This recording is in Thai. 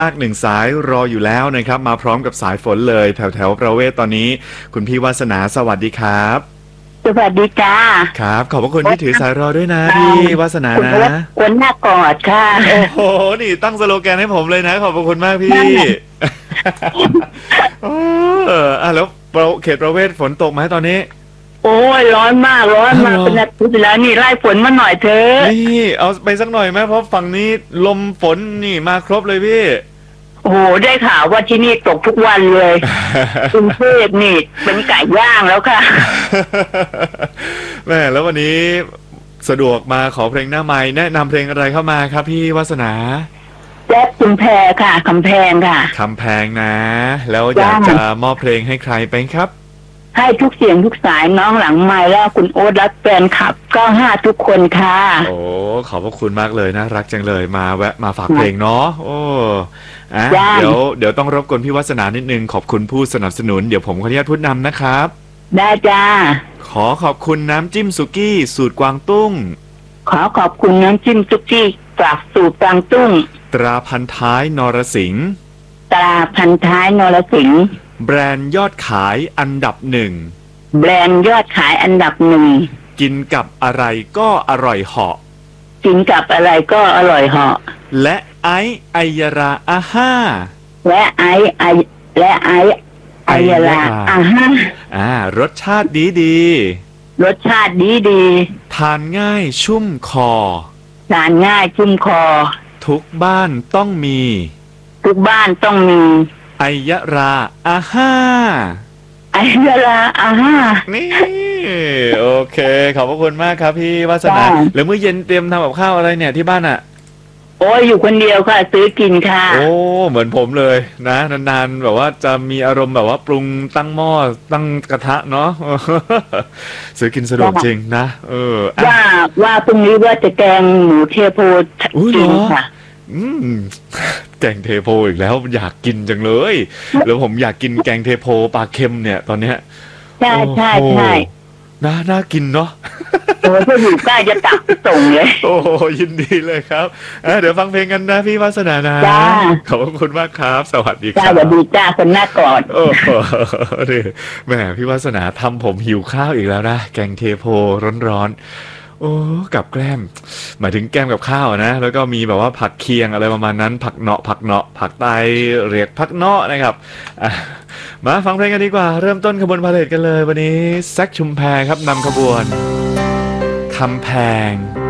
ลากหนึ่งสายรออยู่แล้วนะครับมาพร้อมกับสายฝนเลยแถวประเวศตอนนี้คุณพี่วาสนาสวัสดีครับสวัสดีจ้าครับขอบพระคุณที่ถือสายรอด้วยนะพี่วาสนานะคนหน้ากอดค่ะโอ้โหนี่ตั้งสโลแกนให้ผมเลยนะขอบพระคุณมากพี่แล้วเขตประเวศฝนตกไหมตอนนี้โอ้ยร้อนมากเป็นอาทิตย์แล้วนี่ไล่ฝนมาหน่อยเถอะนี่เอาไปสักหน่อยไหมเพราะฝั่งนี้ลมฝนนี่มาครบเลยพี่โอ้โหได้ข่าวว่าที่นี่ตกทุกวันเลยกรุงเทพนี่เป็นไก่ย่างแล้วค่ะแม่แล้ววันนี้สะดวกมาขอเพลงหน้าไมค์แนะนำเพลงอะไรเข้ามาครับพี่วาสนาแจ๊สชุมแพค่ะคำแพงค่ะคำแพงนะแล้วอยากจะมอบเพลงให้ใครไปครับให้ทุกเสียงทุกสายน้องหลังไมค์แล้วคุณโอ๊ตรักแฟนคลับ95ทุกคนค่ะโอ้ขอบพระคุณมากเลยนะรักจังเลยมาแวะมาฝากเพลงเนาะโอ้เดี๋ยวต้องรบกวนพี่วาสนานิดนึงขอบคุณผู้สนับสนุนเดี๋ยวผมขออนุญาตพูดนำนะครับได้จ้าขอบคุณน้ำจิ้มสุกี้สูตรกวางตุ้งขอบคุณน้ำจิ้มสุกี้จากสูตรกวางตุ้งตราพันท้ายนรสิงห์ตราพันท้ายนรสิงห์แบรนด์ยอดขายอันดับ1 แบรนด์ยอดขายอันดับ1 กินกับอะไรก็อร่อยเหาะกินกับอะไรก็อร่อยเหาะและไอยราอาห้าและไอยราอาห้ารสชาติดีรสชาติดีทานง่ายชุ่มคอทานง่ายชุ่มคอทุกบ้านต้องมีทุกบ้านต้องมีไอยราอาห้าไอยราอาห้านี่โอเคขอบพระคุณมากครับพี่วาสนาแล้วมื้อเย็นเตรียมทำกับข้าวอะไรเนี่ยที่บ้านอ่ะโอ้ยอยู่คนเดียวค่ะซื้อกินค่ะโอ้เหมือนผมเลยนะนานๆแบบว่าจะมีอารมณ์แบบว่าปรุงตั้งหม้อตั้งกระทะเนาะซื้อกินสะดวกจริงนะว่าพรุ่งนี้ว่าจะแกงหมูเทโพกินค่ะแกงเทโพอีกแล้วอยากกินจังเลยแล้วผมอยากกินแกงเทโพปลาเค็มเนี่ยตอนเนี้ยใช่น่ากินเนาะโอ้ถ้าอยู่ใกล้จะตักส่งเลยโอ้ยินดีเลยครับเดี๋ยวฟังเพลงกันนะพี่วาสนานะขอบคุณมากครับสวัสดีครับสวัสดีจ้าคนหน้ากอดโอ้โหแม่พี่วาสนาทำผมหิวข้าวอีกแล้วนะแกงเทโพร้อนโอ้กับแกล้มหมายถึงแกล้มกับข้าวนะแล้วก็มีแบบว่าผักเคียงอะไรประมาณนั้นผักเนาะผักไตเรียกผักเนาะนะครับมาฟังเพลงกันดีกว่าเริ่มต้นขบวนพาเหรดกันเลยวันนี้แซคชุมแพครับนำขบวนคำแพง